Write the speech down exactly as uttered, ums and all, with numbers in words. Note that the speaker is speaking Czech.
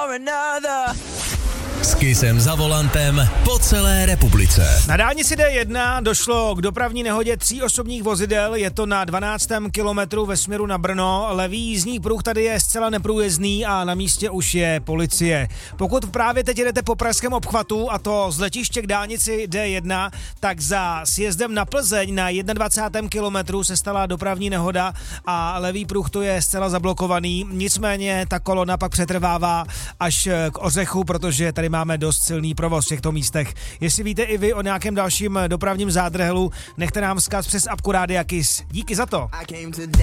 S Kissem za volantem po celé republice. Na dálnici D jedna došlo k dopravní nehodě tří osobních vozidel, je to na dvanáctém kilometru ve směru na Brno. Levý jízdní pruh tady je zcela neprůjezdný a na místě už je policie. Pokud právě teď jedete po pražském obchvatu, a to z letiště k dálnici D jedna, tak za sjezdem na Plzeň na dvacátém prvním kilometru se stala dopravní nehoda a levý pruh to je zcela zablokovaný. Nicméně ta kolona pak přetrvává až k Ořechu, protože tady máme dost silný provoz v těchto místech. Jestli víte i vy o nějakém dalším dopravním zádrhelu, nechte nám vzkaz přes apku Rádia Kiss. Díky za to.